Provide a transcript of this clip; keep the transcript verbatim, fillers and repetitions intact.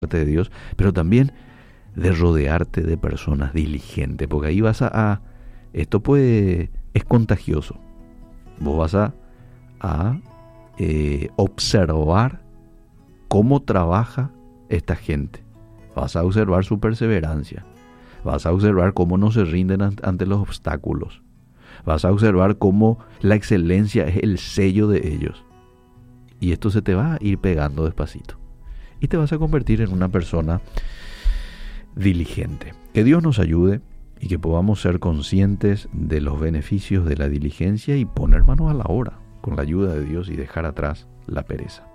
de Dios, pero también de rodearte de personas diligentes, porque ahí vas a, a esto puede, es contagioso. Vos vas a, a eh, observar cómo trabaja esta gente. Vas a observar su perseverancia. Vas a observar cómo no se rinden ante los obstáculos. Vas a observar cómo la excelencia es el sello de ellos. Y esto se te va a ir pegando despacito. Y te vas a convertir en una persona diligente. Que Dios nos ayude y que podamos ser conscientes de los beneficios de la diligencia y poner manos a la obra con la ayuda de Dios y dejar atrás la pereza.